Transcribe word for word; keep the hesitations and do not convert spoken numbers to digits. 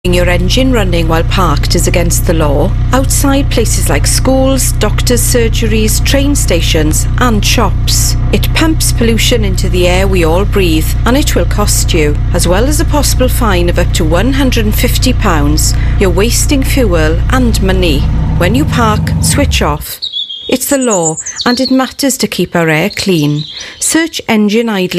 Your engine running while parked is against the law. Outside places like schools, doctors' surgeries, train stations and shops. It pumps pollution into the air we all breathe, and it will cost you. As well as a possible fine of up to one hundred and fifty pounds, you're wasting fuel and money. When you park, switch off. It's the law, and it matters to keep our air clean. Search engine idling